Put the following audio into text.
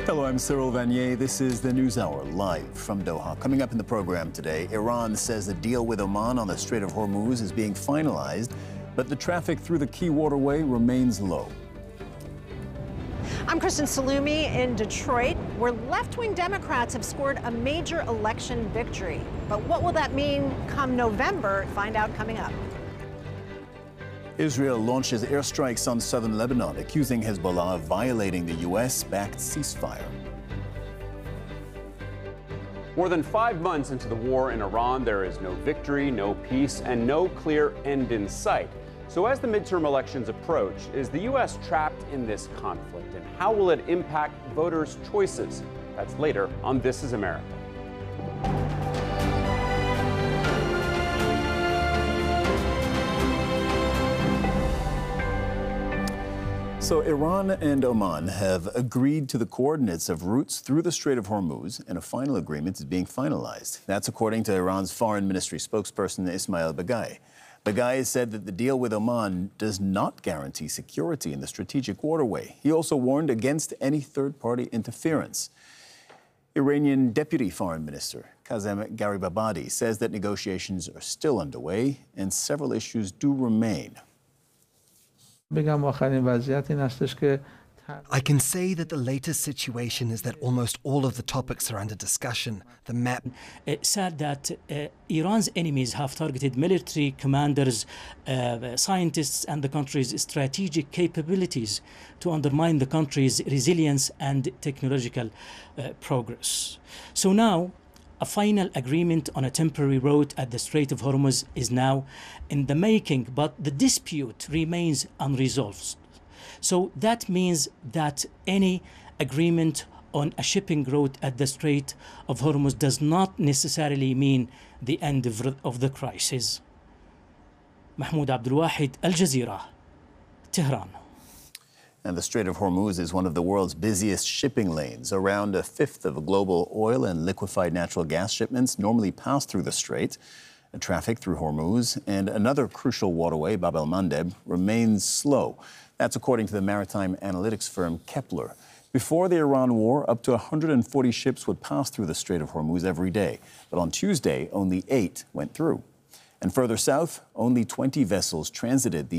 Hello, I'm Cyril Vanier. This is the NewsHour live from Doha. Coming up in the program today, Iran says the deal with Oman on the Strait of Hormuz is being finalized, but the traffic through the key waterway remains low. I'm Kristen Salumi in Detroit, where left-wing Democrats have scored a major election victory. But what will that mean come November? Find out coming up. Israel launches airstrikes on southern Lebanon, accusing Hezbollah of violating the U.S.-backed ceasefire. More than 5 months into the war in Iran, there is no victory, no peace, and no clear end in sight. So as the midterm elections approach, is the U.S. trapped in this conflict? And how will it impact voters' choices? That's later on This Is America. So Iran and Oman have agreed to the coordinates of routes through the Strait of Hormuz, and a final agreement is being finalized. That's according to Iran's Foreign Ministry spokesperson Ismail Baghai. Baghai said that the deal with Oman does not guarantee security in the strategic waterway. He also warned against any third-party interference. Iranian Deputy Foreign Minister Kazem Garibabadi says that negotiations are still underway and several issues do remain. I can say that the latest situation is that almost all of the topics are under discussion. The map. It said that Iran's enemies have targeted military commanders, scientists, and the country's strategic capabilities to undermine the country's resilience and technological progress. So now, a final agreement on a temporary route at the Strait of Hormuz is now in the making, but the dispute remains unresolved. So that means that any agreement on a shipping route at the Strait of Hormuz does not necessarily mean the end of the crisis. Mahmoud Abdul Wahid, Al Jazeera, Tehran. And the Strait of Hormuz is one of the world's busiest shipping lanes. Around a fifth of global oil and liquefied natural gas shipments normally pass through the strait. Traffic through Hormuz and another crucial waterway, Bab el-Mandeb, remains slow. That's according to the maritime analytics firm Kepler. Before the Iran war, up to 140 ships would pass through the Strait of Hormuz every day. But on Tuesday, only 8 went through. And further south, only 20 vessels transited the